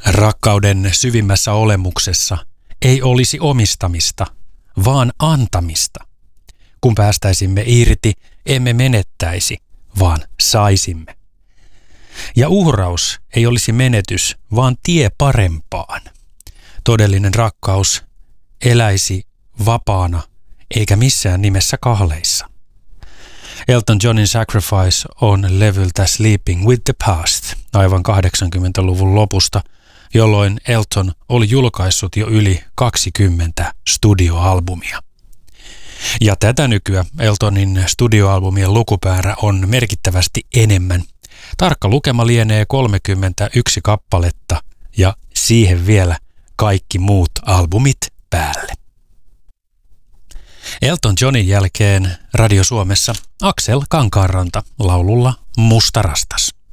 Rakkauden syvimmässä olemuksessa ei olisi omistamista, vaan antamista. Kun päästäisimme irti, emme menettäisi, vaan saisimme. Ja uhraus ei olisi menetys, vaan tie parempaan. Todellinen rakkaus eläisi vapaana eikä missään nimessä kahleissa. Elton Johnin Sacrifice on levyltä Sleeping with the Past aivan 80-luvun lopusta, jolloin Elton oli julkaissut jo yli 20 studioalbumia. Ja tätä nykyä Eltonin studioalbumien lukumäärä on merkittävästi enemmän. Tarkka lukema lienee 31 kappaletta ja siihen vielä kaikki muut albumit päälle. Elton Johnin jälkeen Radio Suomessa Aksel Kankaanranta laululla Musta rastas.